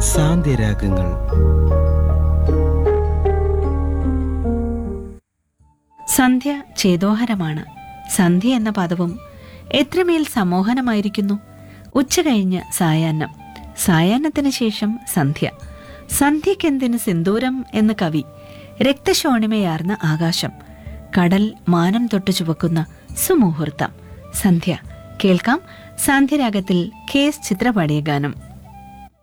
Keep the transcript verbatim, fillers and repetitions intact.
സാന്ധ്യരാഗങ്ങൾ. സന്ധ്യ ചേതോഹരമാണ്. സന്ധ്യ എന്ന പദവും എത്രമേൽ സമ്മോഹനമായിരിക്കുന്നു. ഉച്ച കഴിഞ്ഞ് സായാഹ്നം, സായാഹ്നത്തിന് ശേഷം സന്ധ്യ. സന്ധ്യക്കെന്തിന് സിന്ദൂരം എന്ന് കവി. രക്തശോണിമയാർന്ന ആകാശം, കടൽ മാനം തൊട്ട് ചുവക്കുന്ന സുമുഹൂർത്തം. സന്ധ്യ കേൾക്കാം. സാന്ധ്യരാഗത്തിൽ കെ എസ് ചിത്ര പാടിയ ഗാനം.